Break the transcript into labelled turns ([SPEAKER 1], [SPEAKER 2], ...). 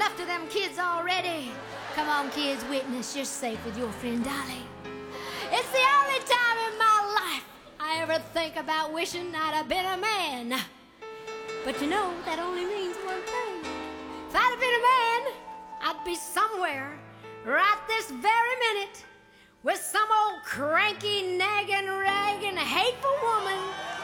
[SPEAKER 1] enough to them kids already. Come on, kids, witness you're safe with your friend Dolly. It's the only time in my life I ever think about wishing I'd have been a man. But you know, that only means one thing. If I'd have been a man, I'd be somewhere right this very minute with some old cranky, nagging, ragging, hateful woman